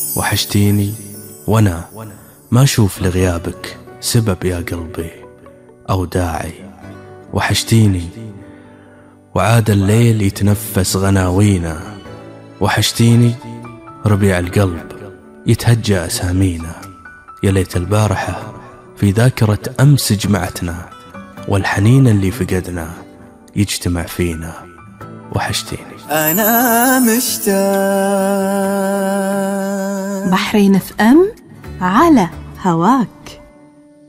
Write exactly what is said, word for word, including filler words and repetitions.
وحشتيني وانا ما اشوف لغيابك سبب يا قلبي او داعي. وحشتيني وعاد الليل يتنفس غناوينا. وحشتيني ربيع القلب يتهجى أسامينا. يا ليت البارحة في ذاكرة أمس جمعتنا، والحنين اللي فقدنا يجتمع فينا. وحشتيني أنا مشتاق. بحرين اف ام على هواك.